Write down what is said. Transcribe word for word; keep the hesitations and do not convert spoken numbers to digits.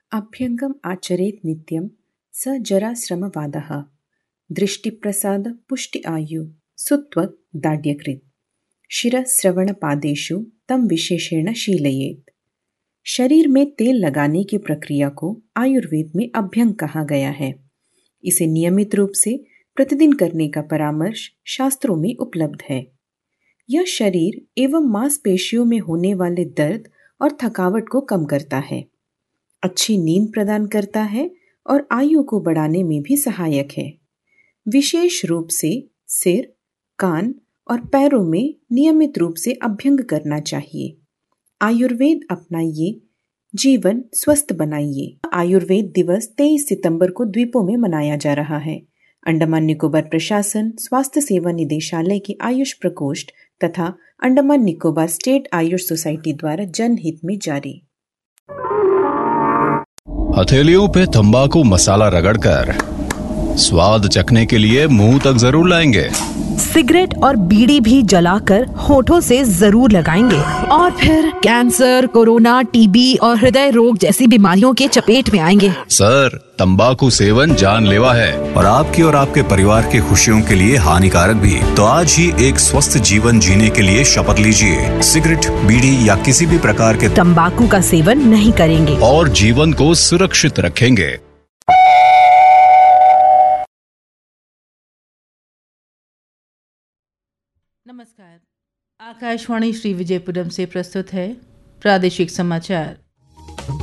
अभ्यङ्गम् आचरेत् नित्यं स जराश्रमवादः दृष्टिप्रसाद पुष्टि आयु सुत्वत् दाढ्यकृत् शिरश्रवणपादेषु तम विशेषेण शीलयेत्। शरीर में तेल लगाने की प्रक्रिया को आयुर्वेद में अभ्यंग कहा गया है। इसे नियमित रूप से प्रतिदिन करने का परामर्श शास्त्रों में उपलब्ध है। यह शरीर एवं मांसपेशियों में होने वाले दर्द और थकावट को कम करता है, अच्छी नींद प्रदान करता है और आयु को बढ़ाने में भी सहायक है। विशेष रूप से सिर, कान और पैरों में नियमित रूप से अभ्यंग करना चाहिए। आयुर्वेद अपनाइए, जीवन स्वस्थ बनाइए। आयुर्वेद दिवस तेईस सितंबर को द्वीपों में मनाया जा रहा है। अंडमान निकोबार प्रशासन, स्वास्थ्य सेवा निदेशालय की आयुष प्रकोष्ठ तथा अंडमान निकोबार स्टेट आयुष सोसाइटी द्वारा जनहित में जारी। हथेलियों पे तंबाकू मसाला रगड़कर स्वाद चखने के लिए मुंह तक जरूर लाएंगे। सिगरेट और बीड़ी भी जलाकर होठों से जरूर लगाएंगे और फिर कैंसर, कोरोना, टीबी और हृदय रोग जैसी बीमारियों के चपेट में आएंगे। सर, तंबाकू सेवन जानलेवा है और आपकी और आपके परिवार की खुशियों के लिए हानिकारक भी। तो आज ही एक स्वस्थ जीवन जीने के लिए शपथ लीजिए। सिगरेट, बीड़ी या किसी भी प्रकार के तंबाकू का सेवन नहीं करेंगे और जीवन को सुरक्षित रखेंगे। नमस्कार, आकाशवाणी श्री विजयपुरम से प्रस्तुत है प्रादेशिक समाचार।